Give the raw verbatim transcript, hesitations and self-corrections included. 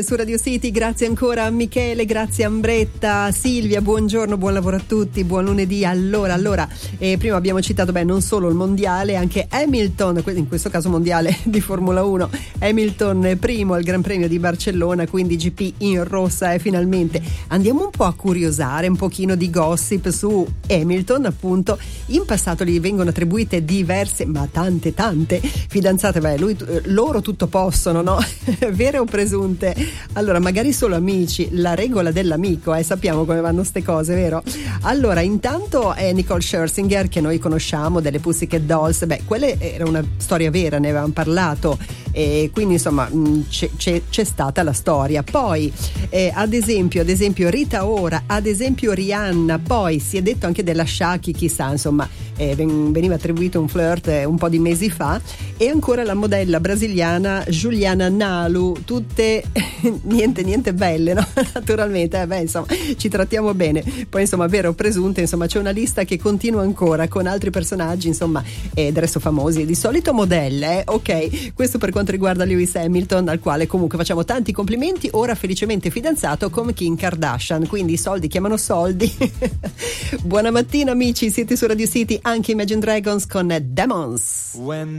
Su Radio City, grazie ancora a Michele, grazie a Ambretta, Silvia, buongiorno, buon lavoro a tutti, buon lunedì. Allora, allora, eh, prima abbiamo citato, beh, non solo il mondiale, anche Hamilton, in questo caso mondiale di Formula uno, Hamilton primo al Gran Premio di Barcellona, quindi G P in rossa e finalmente andiamo un po' a curiosare un pochino di gossip su Hamilton, appunto. In passato gli vengono attribuite diverse, ma tante tante fidanzate, beh, lui, loro tutto possono, no? Vere o presunte? Allora, magari solo amici, la regola dell'amico, eh, sappiamo come vanno ste cose, vero? Allora, intanto è Nicole Scherzinger, che noi conosciamo, delle Pussycat Dolls, beh, quella era una storia vera, ne avevamo parlato, e quindi insomma c'è, c'è, c'è stata la storia. Poi eh, ad esempio ad esempio Rita Ora, ad esempio Rihanna, poi si è detto anche della Shaki, chissà, insomma eh, veniva attribuito un flirt eh, un po' di mesi fa, e ancora la modella brasiliana Juliana Nalu, tutte niente niente belle, no? Naturalmente, eh, beh, insomma, ci trattiamo bene. Poi insomma, vero o presunte, insomma c'è una lista che continua ancora con altri personaggi, insomma, eh, del resto famosi, di solito modelle, eh? Ok, questo per quanto riguarda Lewis Hamilton, al quale comunque facciamo tanti complimenti, ora felicemente fidanzato con Kim Kardashian, quindi i soldi chiamano soldi. Buona mattina amici, siete su Radio City, anche Imagine Dragons con Demons. When